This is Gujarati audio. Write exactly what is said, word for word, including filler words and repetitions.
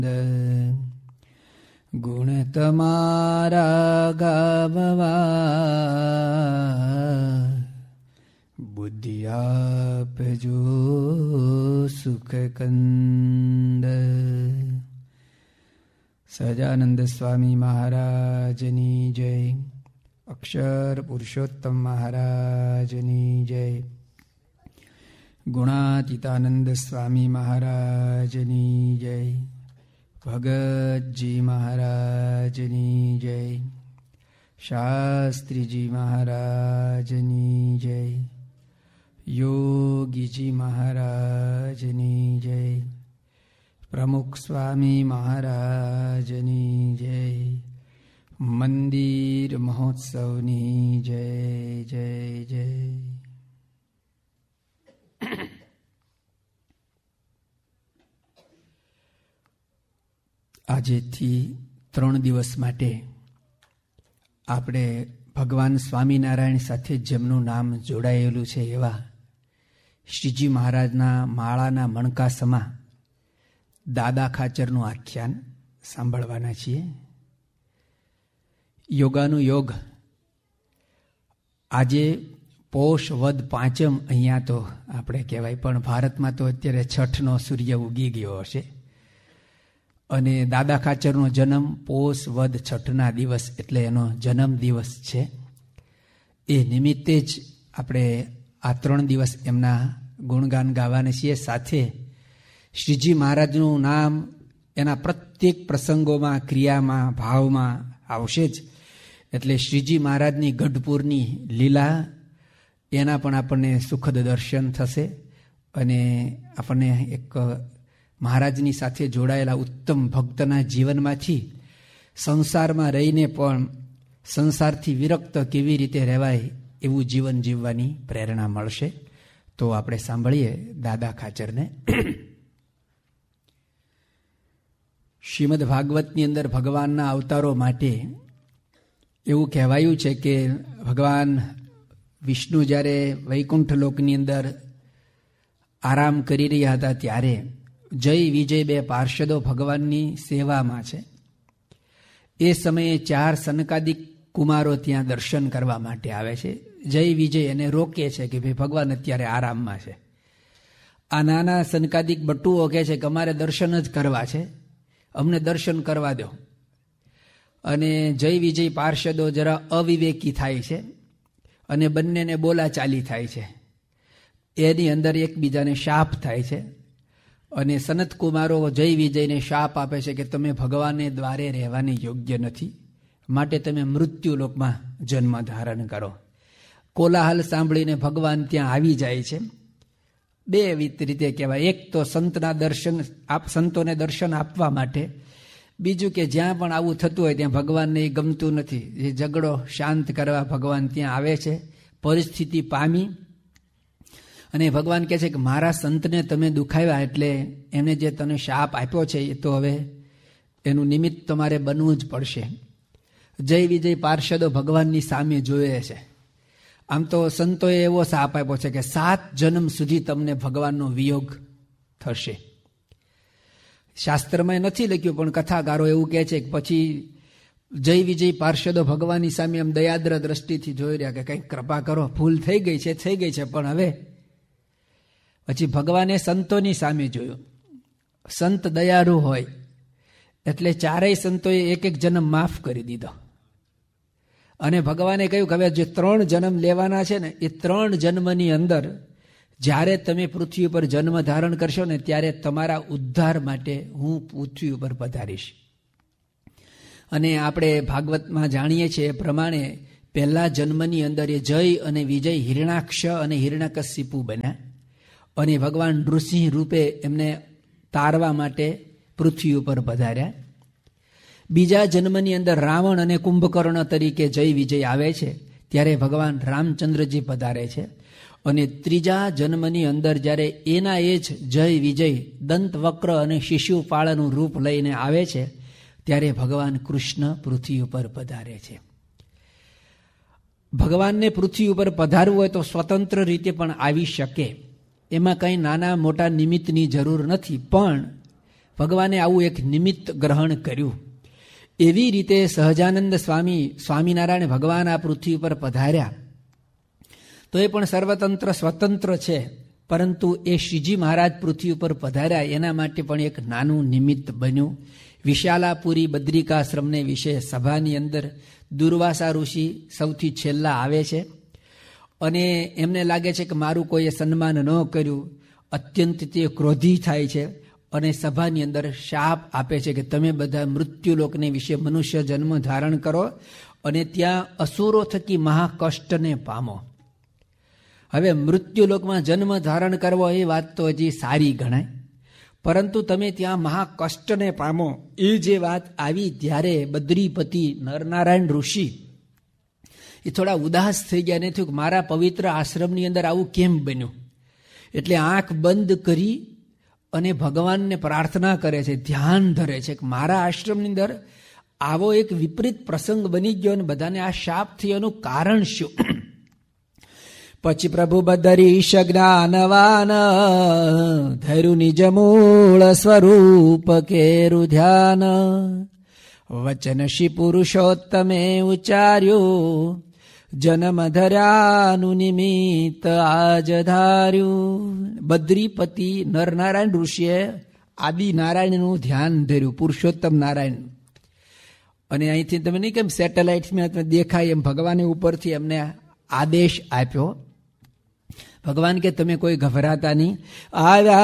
ગુણ તમારા ગાવવા બુદ્ધિ આપજો સુખ કંદ. સહજાનંદ સ્વામી મહારાજની જય. અક્ષર પુરુષોત્તમ મહારાજની જય. ગુણાતીતાનંદ સ્વામી મહારાજની જય. ભગતજી મહારાજની જય. શાસ્ત્રીજી મહારાજની જય. યોગીજી મહારાજની જય. પ્રમુખ સ્વામી મહારાજની જય. મંદિર મહોત્સવની જય જય જય. આજેથી ત્રણ દિવસ માટે આપણે ભગવાન સ્વામિનારાયણ સાથે જેમનું નામ જોડાયેલું છે એવા શ્રીજી મહારાજના માળાના મણકાસમાં દાદા ખાચરનું આખ્યાન સાંભળવાના છીએ. યોગાનું યોગ. આજે પોષ વદ પાંચમ અહીંયા તો આપણે કહેવાય, પણ ભારતમાં તો અત્યારે છઠનો સૂર્ય ઉગી ગયો હશે અને દાદા ખાચરનો જન્મ પોષ વદ છઠના દિવસ એટલે એનો જન્મ દિવસ છે. એ નિમિત્તે જ આપણે આ ત્રણ દિવસ એમના ગુણગાન ગાવાના છીએ. સાથે શ્રીજી મહારાજનું નામ એના પ્રત્યેક પ્રસંગોમાં, ક્રિયામાં, ભાવમાં આવશે જ. એટલે શ્રીજી મહારાજની ગઢપુરની લીલા એના પણ આપણને સુખદ દર્શન થશે અને આપણને એક મહારાજની સાથે જોડાયેલા ઉત્તમ ભક્તના જીવનમાંથી સંસારમાં રહીને પણ સંસારથી વિરક્ત કેવી રીતે રહેવાય એવું જીવન જીવવાની પ્રેરણા મળશે. તો આપણે સાંભળીએ દાદા ખાચરને. શ્રીમદ ભાગવતની અંદર ભગવાનના અવતારો માટે એવું કહેવાયું છે કે ભગવાન વિષ્ણુ જ્યારે વૈકુંઠ લોકની અંદર આરામ કરી રહ્યા હતા ત્યારે જય વિજય બે પાર્ષદો ભગવાનની સેવામાં છે. એ સમયે ચાર સનકાદિક કુમારો ત્યાં દર્શન કરવા માટે આવે છે. જય વિજય એને રોકે છે કે ભાઈ ભગવાન અત્યારે આરામમાં છે. આ નાના સનકાદિક બટુઓ કહે છે કે અમારે દર્શન જ કરવા છે, અમને દર્શન કરવા દો. અને જય વિજય પાર્ષદો જરા અવિવેકી થાય છે અને બંનેને બોલાચાલી થાય છે. એની અંદર એકબીજાને શાપ થાય છે અને સનત કુમારો જય વિજયને શાપ આપે છે કે તમે ભગવાનને દ્વારે રહેવાની યોગ્ય નથી, માટે તમે મૃત્યુલોકમાં જન્મ ધારણ કરો. કોલાહલ સાંભળીને ભગવાન ત્યાં આવી જાય છે. બે રીતે કહેવાય, એક તો સંતના દર્શન આપ સંતોને દર્શન આપવા માટે, બીજું કે જ્યાં પણ આવું થતું હોય ત્યાં ભગવાનને એ ગમતું નથી. એ ઝઘડો શાંત કરવા ભગવાન ત્યાં આવે છે. પરિસ્થિતિ પામી અને ભગવાન કહે છે કે મારા સંતને તમે દુખાવ્યા એટલે એમને જે તને શાપ આપ્યો છે એ તો હવે એનું નિમિત્ત તમારે બનવું જ પડશે. જય વિજય પાર્ષદો ભગવાનની સામે જોયે છે. આમ તો સંતોએ એવો શાપ આપ્યો છે કે સાત જન્મ સુધી તમને ભગવાનનો વિયોગ થશે. શાસ્ત્રમાં નથી લખ્યું પણ કથાકારો એવું કહે છે કે પછી જય વિજય પાર્ષદો ભગવાનની સામે એમ દયાદ્ર દ્રષ્ટિથી જોઈ રહ્યા કે કંઈક કૃપા કરો, ભૂલ થઈ ગઈ છે થઈ ગઈ છે પણ હવે. પછી ભગવાને સંતોની સામે જોયું. સંત દયાળુ હોય એટલે ચારેય સંતોએ એક એક જન્મ માફ કરી દીધો અને ભગવાને કહ્યું કે હવે જે ત્રણ જન્મ લેવાના છે ને એ ત્રણ જન્મની અંદર જ્યારે તમે પૃથ્વી ઉપર જન્મ ધારણ કરશો ને ત્યારે તમારા ઉદ્ધાર માટે હું પૃથ્વી ઉપર પધારીશ. અને આપણે ભાગવતમાં જાણીએ છીએ એ પ્રમાણે પહેલા જન્મની અંદર એ જય અને વિજય હિરણાક્ષ અને હિરણ્યકશિપુ બન્યા અને ભગવાન નૃસિંહ રૂપે એમને તારવા માટે પૃથ્વી ઉપર પધાર્યા. બીજા જન્મની અંદર રાવણ અને કુંભકર્ણ તરીકે જય વિજય આવે છે ત્યારે ભગવાન રામચંદ્રજી પધારે છે. અને ત્રીજા જન્મની અંદર જ્યારે એના એ જ જય વિજય દંત વક્ર અને શિશુપાળનું રૂપ લઈને આવે છે ત્યારે ભગવાન કૃષ્ણ પૃથ્વી ઉપર પધારે છે. ભગવાનને પૃથ્વી ઉપર પધારવું હોય તો સ્વતંત્ર રીતે પણ આવી શકે, એમાં કંઈ નાના મોટા નિમિત્તની જરૂર નથી. પણ ભગવાને આવું એક નિમિત્ત ગ્રહણ કર્યું. એવી રીતે સહજાનંદ સ્વામી સ્વામિનારાયણ ભગવાન આ પૃથ્વી પર પધાર્યા તો એ પણ સર્વતંત્ર સ્વતંત્ર છે, પરંતુ એ શ્રીજી મહારાજ પૃથ્વી ઉપર પધાર્યા એના માટે પણ એક નાનું નિમિત્ત બન્યું. વિશાલાપુરી બદ્રિકાશ્રમને વિશે સભાની અંદર દુર્વાસા ઋષિ સૌથી છેલ્લા આવે છે અને એમને લાગે છે કે મારું કોઈએ સન્માન ન કર્યું. અત્યંત તે ક્રોધી થાય છે અને સભાની અંદર શાપ આપે છે કે તમે બધા મૃત્યુલોકને વિશે મનુષ્ય જન્મ ધારણ કરો અને ત્યાં અસુરો થકી મહાકષ્ટને પામો. હવે મૃત્યુલોકમાં જન્મ ધારણ કરવો એ વાત તો હજી સારી ગણાય, પરંતુ તમે ત્યાં મહાકષ્ટને પામો એ જે વાત આવી ત્યારે બદ્રીપતિ નરનારાયણ ઋષિ એ થોડા ઉદાસ થઈ ગયા ને થયું કે મારા પવિત્ર આશ્રમની અંદર આવું કેમ બન્યું. એટલે આંખ બંધ કરી અને ભગવાનને પ્રાર્થના કરે છે, ધ્યાન ધરે છે કે મારા આશ્રમની અંદર આવો એક વિપરીત પ્રસંગ બની ગયો અને બધાને આ શાપ થયાનું કારણ શું. પછી પ્રભુ બદરીશ જ્ઞાનવાન ધૈર્યું નિજ મૂળ સ્વરૂપ કેરું ધ્યાન વચન શ્રી પુરુષોત્તમે ઉચ્ચાર્યું જન્મ ધર્યાનું નિમિત્ત આજ ધાર્યું. બદ્રીપતિ નરનારાયણ ઋષિએ આદિ નારાયણનું ધ્યાન ધર્યું, પુરુષોત્તમ નારાયણ. અને અહીંથી તમે નહીં કેમ સેટેલાઇટ્સમાં દેખાય એમ ભગવાને ઉપરથી એમને આદેશ આપ્યો. ભગવાન કે તમે કોઈ ગભરાતા નહીં. આવ્યા